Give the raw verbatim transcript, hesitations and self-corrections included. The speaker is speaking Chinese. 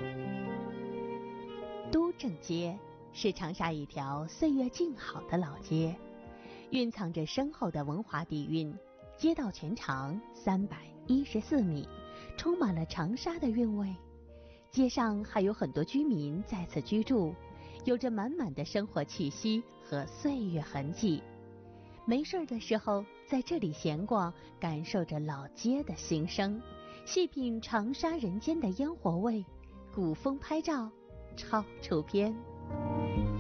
都正街是长沙一条岁月静好的老街，蕴藏着深厚的文化底蕴。街道全长三百一十四米，充满了长沙的韵味。街上还有很多居民在此居住，有着满满的生活气息和岁月痕迹。没事的时候在这里闲逛，感受着老街的心声，细品长沙人间的烟火味，古风拍照超出片。